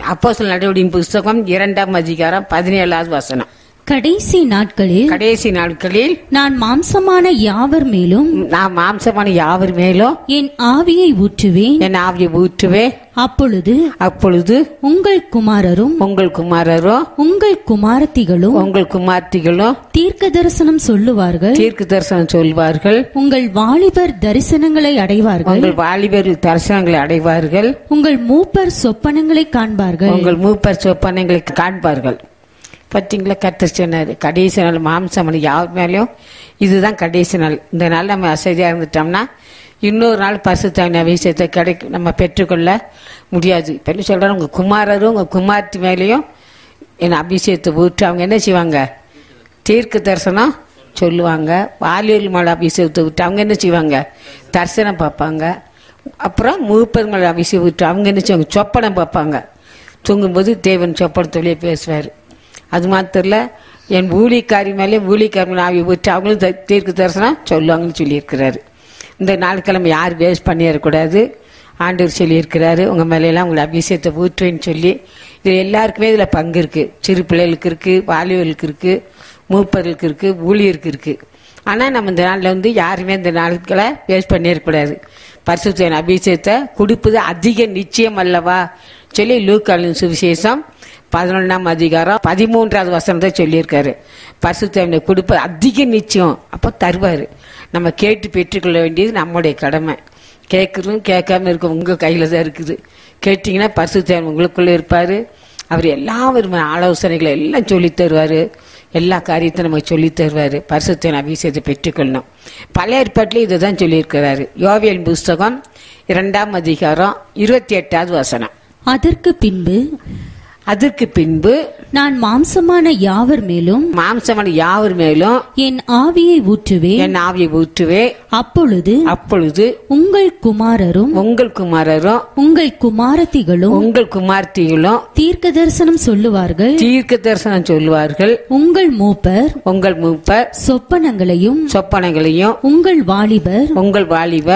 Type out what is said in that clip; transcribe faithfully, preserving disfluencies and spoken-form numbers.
அப்போஸ்தலர் நடவடிக்கையின் புஸ்தகம் இரண்டாம் அதிகாரம் பதினேழாவது வசனம். கடைசி நாட்களில் கடைசி நாட்களில் நான் மாம்சமான யாவர் மேலும் நான் மாம்சமான யாவர் மேலும் என் ஆவியை ஊற்றுவேன். என் ஆவியை ஊற்றுவே. அப்பொழுது அப்பொழுது உங்கள் குமாரரும் உங்கள் குமாரரும் உங்கள் குமாரத்திகளும் உங்கள் குமார்த்திகளும் தீர்க்க தரிசனம் சொல்லுவார்கள். தீர்க்க தரிசனம் சொல்வார்கள். உங்கள் வாலிபர் தரிசனங்களை அடைவார்கள். உங்கள் வாலிபர் தரிசனங்களை அடைவார்கள். உங்கள் மூப்பர் சொப்பனங்களை காண்பார்கள். உங்கள் மூப்பர் சொப்பனங்களை காண்பார்கள். பார்த்தீங்களா, கர்த்தர் சொன்னாரு கடைசி நாள் மாம்சம் யார் மேலேயும் இதுதான் கடைசி நாள். இந்த நாள் நம்ம அசதியா இருந்துட்டோம்னா இன்னொரு நாள் பரிசுத்த அபிஷேகத்தை கிடைக்கும் நம்ம பெற்றுக்கொள்ள முடியாது. இப்போ என்ன சொல்றாரு, உங்க குமாரரும் உங்க குமார்த்தி மேலேயும் என் அபிஷேகத்தை ஊற்றி அவங்க என்ன செய்வாங்க, தீர்க்க தரிசனம் சொல்லுவாங்க. வாலியல் மேலே அபிஷேகத்தை விட்டு அவங்க என்ன செய்வாங்க, தரிசனம் பார்ப்பாங்க. அப்புறம் மூப்பர் மேலே அபிஷேகம் விட்டு அவங்க என்ன செய்வாங்க, சொப்பனம் பார்ப்பாங்க. தூங்கும்போது தேவன் சொப்பனத்தொழிலே பேசுவார். அது மாத்திரம் இல்லை, என் ஊழிக்காரி மேலே ஊழிக்காரி ஆவி விட்டு அவங்களும் தீர்க்க தரிசனம் சொல்லுவாங்கன்னு சொல்லியிருக்கிறாரு. இந்த நாட்கிழமை யார் வேஸ்ட் பண்ணிடக்கூடாது. ஆண்டவர் சொல்லியிருக்கிறாரு, உங்கள் மேலையெல்லாம் உங்களை அபிஷேகத்தை ஊற்றுவேன்னு சொல்லி. இது எல்லாருக்குமே இதில் பங்கு இருக்குது. சிறு பிள்ளைகளுக்கு இருக்குது, வாலிபர்களுக்கு இருக்குது, மூப்பர்களுக்கு இருக்குது, ஊழியருக்கு இருக்குது. ஆனால் நம்ம இந்த நாளில் வந்து யாருமே இந்த நாட்களை வேஸ்ட் பண்ணிடக்கூடாது. பரிசுத்த அபிஷேகத்தை கொடுப்பது அதிக நிச்சயம் அல்லவா சொல்லி லூக்காவின் சுவிசேஷம் பதினொன்றாம் அதிகாரம் பதிமூன்றாவது வசனத்தை சொல்லியிருக்காரு. பரிசுத்த கொடுப்பது அதிக நிச்சயம். அப்போ தருவார். நம்ம கேட்டு பெற்றுக்கொள்ள வேண்டியது நம்முடைய கடமை. கேட்குறதும் கேட்காம இருக்க உங்கள் கையில் தான் இருக்குது. கேட்டிங்கன்னா பரிசுத்த உங்களுக்குள்ளே இருப்பார். அவர் எல்லா விதமான ஆலோசனைகளை எல்லாம் சொல்லித் தருவார். எல்லா காரியத்தையும் நமக்கு சொல்லித் தருவார். பரிசுத்த அபிஷேகத்தை பெற்றுக்கொள்ளணும். பழைய ஏற்பாட்டிலே இதை தான் சொல்லியிருக்கிறாரு. யோவேல் புஸ்தகம் இரண்டாம் அதிகாரம் இருபத்தி எட்டாவது வசனம். அதற்கு பின்பு அதற்கு பின்பு நான் மாம்சமான யாவர் மேலும் மாம்சமான யாவர் மேலும் என் ஆவியை ஊற்றுவேன். என் ஆவியை ஊற்றுவே. அப்பொழுது அப்பொழுது உங்கள் குமாரரும் உங்கள் குமாரரும் உங்கள் குமாரத்திகளும் உங்கள் குமார்த்திகளும் தீர்க்க தரிசனம் சொல்லுவார்கள். தீர்க்க தரிசனம் சொல்லுவார்கள். உங்கள் மூப்பர் உங்கள் மூப்பர் சொப்பனங்களையும் சொப்பனங்களையும் உங்கள் வாலிபர் உங்கள் வாலிபர்